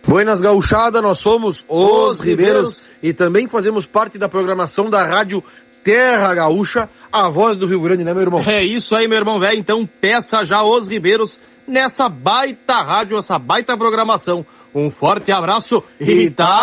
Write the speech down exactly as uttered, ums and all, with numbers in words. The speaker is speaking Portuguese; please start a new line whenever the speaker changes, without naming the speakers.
Buenas gauchada, nós somos os, os Ribeiros, Ribeiros e também fazemos parte da programação da rádio Terra Gaúcha, a voz do Rio Grande, né, meu irmão?
É isso aí, meu irmão velho. Então peça já os Ribeiros nessa baita rádio, essa baita programação. Um forte abraço e tá